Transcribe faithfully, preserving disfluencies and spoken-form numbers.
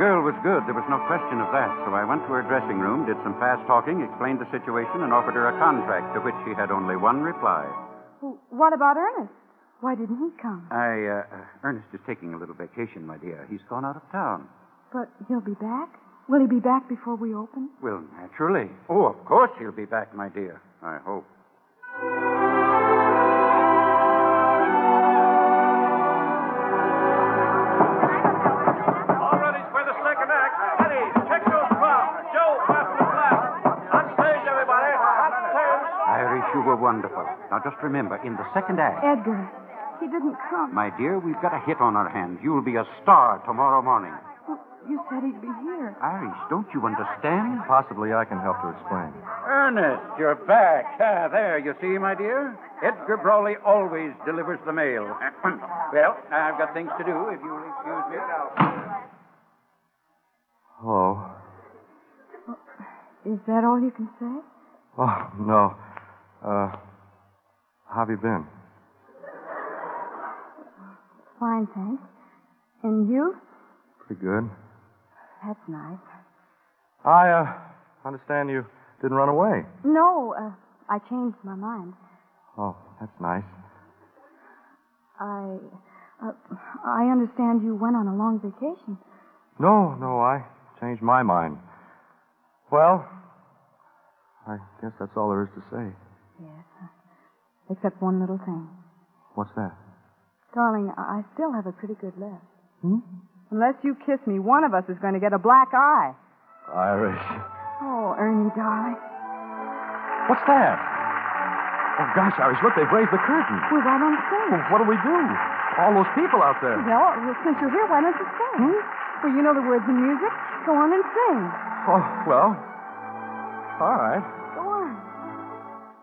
girl was good. There was no question of that. So I went to her dressing room, did some fast talking, explained the situation, and offered her a contract, to which she had only one reply. Well, what about Ernest? Why didn't he come? I, uh, uh, Ernest is taking a little vacation, my dear. He's gone out of town. But he'll be back? Will he be back before we open? Well, naturally. Oh, of course he'll be back, my dear. I hope. All ready for the second act. Eddie, check those drums. Joe, pass the flash. On stage, everybody. On stage. Irish, you were wonderful. Now, just remember, in the second act... Edgar, he didn't come. My dear, we've got a hit on our hands. You'll be a star tomorrow morning. Well, you said he'd be here. Irish, don't you understand? Possibly I can help to explain. Ernest, you're back. Ah, there, you see, my dear? Edgar Brawley always delivers the mail. Well, I've got things to do, if you'll excuse me. Hello. Is that all you can say? Oh, no. Uh, how have you been? Fine, thanks. And you? Pretty good. That's nice. I, uh, understand you didn't run away. No, uh, I changed my mind. Oh, that's nice. I, uh, I understand you went on a long vacation. No, no, I changed my mind. Well, I guess that's all there is to say. Yes, uh, except one little thing. What's that? Darling, I I still have a pretty good left. Hmm? Unless you kiss me, one of us is going to get a black eye. Irish. Oh, Ernie, darling. What's that? Oh, gosh, Irish, look, they've raised the curtain. We're right on stage. Well, what do we do? All those people out there. Well, well, since you're here, why don't you sing? Hmm? Well, you know the words and music. Go on and sing. Oh, well, all right. Go on.